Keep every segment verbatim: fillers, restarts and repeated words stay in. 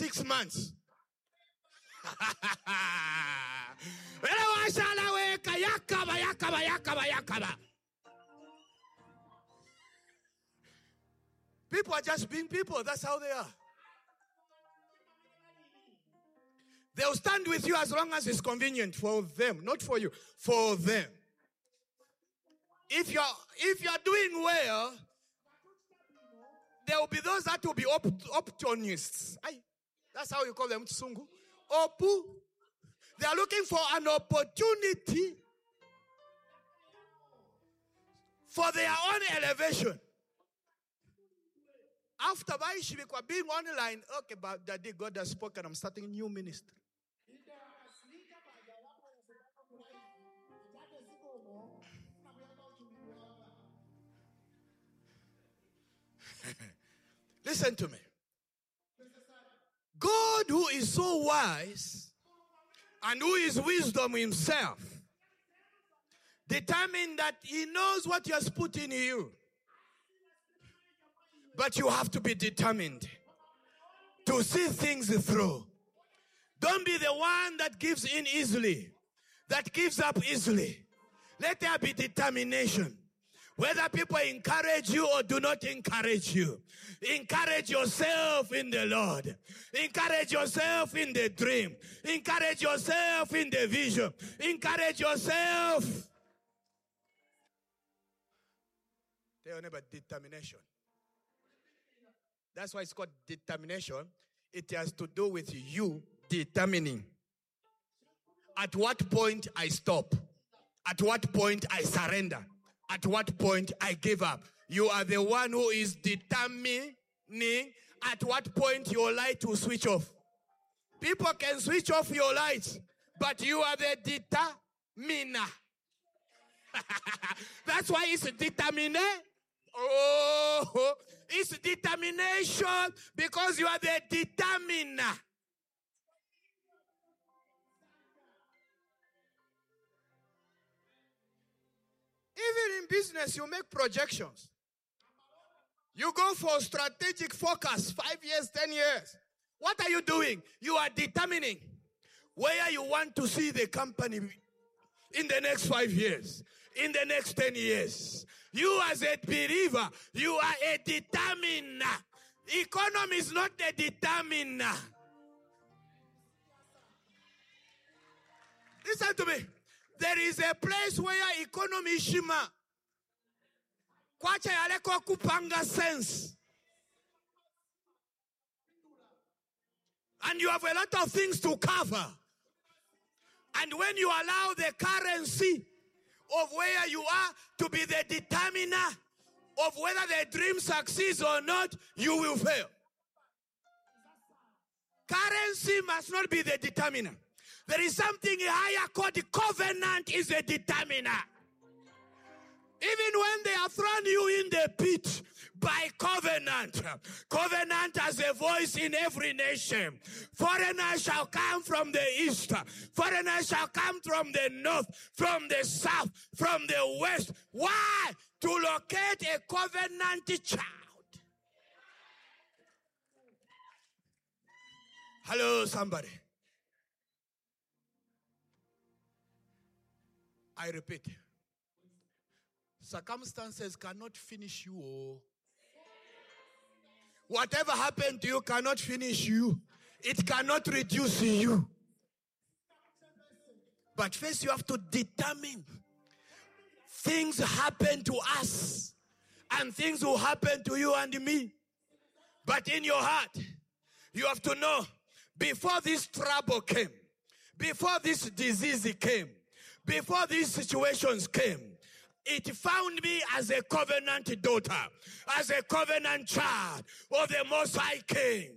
six months. People are just being people. That's how they are. They'll stand with you as long as it's convenient for them, not for you, for them. If you're if you're doing well, there will be those that will be op- opportunists. Aye. That's how you call them, Tsungu. Opu. They are looking for an opportunity for their own elevation. After Baishibikwa being online, okay, but Daddy, God has spoken, I'm starting a new ministry. Listen to me. God, who is so wise and who is wisdom himself, determined that he knows what he has put in you. But you have to be determined to see things through. Don't be the one that gives in easily, that gives up easily. Let there be determination. Whether people encourage you or do not encourage you, encourage yourself in the Lord. Encourage yourself in the dream. Encourage yourself in the vision. Encourage yourself. Tell your neighbor, determination. That's why it's called determination. It has to do with you determining at what point I stop, at what point I surrender, at what point I give up. You are the one who is determining at what point your light will switch off. People can switch off your lights, but you are the determiner. That's why it's determination. Oh, it's determination because you are the determiner. Even in business, you make projections. You go for strategic focus, five years, ten years. What are you doing? You are determining where you want to see the company in the next five years, in the next ten years. You as a believer, you are a determiner. Economy is not a determiner. Listen to me. There is a place where economy is shima. Kwacha yaleko kupanga sense. And you have a lot of things to cover. And when you allow the currency of where you are to be the determiner of whether the dream succeeds or not, you will fail. Currency must not be the determiner. There is something higher called the covenant is a determiner. Even when they have thrown you in the pit by covenant, covenant has a voice in every nation. Foreigners shall come from the east, foreigners shall come from the north, from the south, from the west. Why? To locate a covenant child. Hello, somebody. I repeat. Circumstances cannot finish you. Whatever happened to you cannot finish you. It cannot reduce you. But first you have to determine. Things happen to us. And things will happen to you and me. But in your heart, you have to know, before this trouble came, before this disease came, before these situations came, it found me as a covenant daughter, as a covenant child of the Most High King.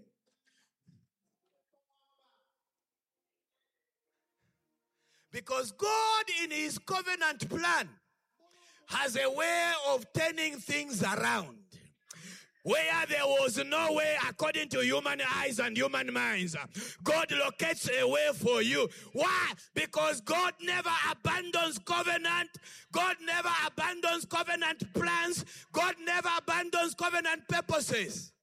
Because God in his covenant plan has a way of turning things around. Where there was no way according to human eyes and human minds, God locates a way for you. Why? Because God never abandons covenant. God never abandons covenant plans. God never abandons covenant purposes.